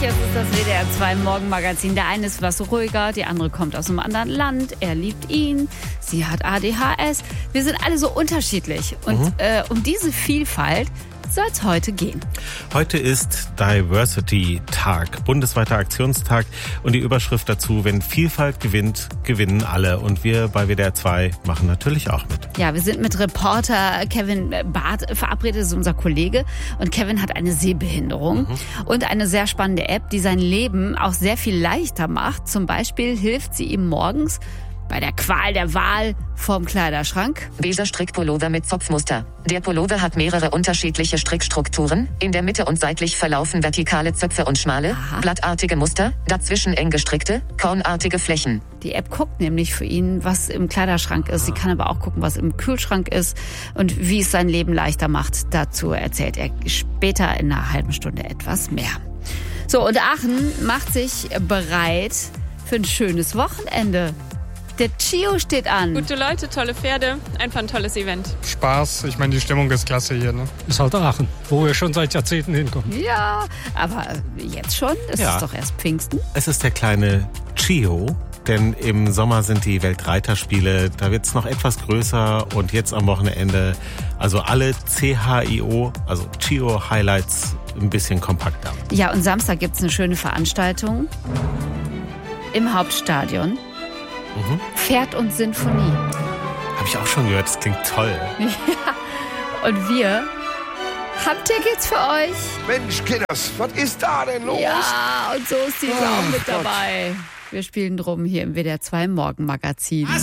Jetzt ist das WDR 2 Morgenmagazin. Der eine ist was ruhiger, die andere kommt aus einem anderen Land. Er liebt ihn, sie hat ADHS. Wir sind alle so unterschiedlich. Und um diese Vielfalt soll es heute gehen. Heute ist Diversity-Tag, bundesweiter Aktionstag. Und die Überschrift dazu: Wenn Vielfalt gewinnt, gewinnen alle. Und wir bei WDR 2 machen natürlich auch mit. Ja, wir sind mit Reporter Kevin Barth verabredet, das ist unser Kollege. Und Kevin hat eine Sehbehinderung und eine sehr spannende App, die sein Leben auch sehr viel leichter macht. Zum Beispiel hilft sie ihm morgens bei der Qual der Wahl vorm Kleiderschrank. Beiger Strickpullover mit Zopfmuster. Der Pullover hat mehrere unterschiedliche Strickstrukturen. In der Mitte und seitlich verlaufen vertikale Zöpfe und schmale, blattartige Muster, dazwischen eng gestrickte, kornartige Flächen. Die App guckt nämlich für ihn, was im Kleiderschrank ist. Sie kann aber auch gucken, was im Kühlschrank ist und wie es sein Leben leichter macht. Dazu erzählt er später in einer halben Stunde etwas mehr. So, und Aachen macht sich bereit für ein schönes Wochenende. Der Chio steht an. Gute Leute, tolle Pferde, einfach ein tolles Event. Spaß, ich meine, die Stimmung ist klasse hier, ne? Ist halt Aachen, wo wir schon seit Jahrzehnten hinkommen. Ja, aber jetzt schon? Es ist doch erst Pfingsten. Es ist der kleine Chio, denn im Sommer sind die Weltreiterspiele. Da wird es noch etwas größer und jetzt am Wochenende, also alle CHIO, also Chio Highlights, ein bisschen kompakter. Ja, und Samstag gibt es eine schöne Veranstaltung im Hauptstadion. Pferd und Sinfonie. Habe ich auch schon gehört, das klingt toll. Ja, und wir haben Tickets für euch. Mensch, Kinders, was ist da denn los? Ja, und so ist die auch mit dabei. Wir spielen drum hier im WDR 2 Morgenmagazin.